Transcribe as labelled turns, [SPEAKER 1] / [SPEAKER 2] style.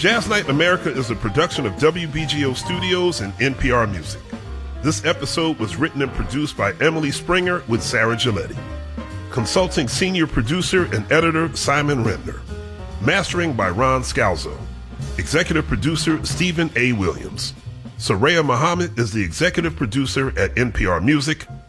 [SPEAKER 1] Jazz Night in America is a production of WBGO Studios and NPR Music. This episode was written and produced by Emily Springer with Sarah Giletti. Consulting senior producer and editor Simon Rentner. Mastering by Ron Scalzo. Executive producer Stephen A. Williams. Soraya Muhammad is the executive producer at NPR Music.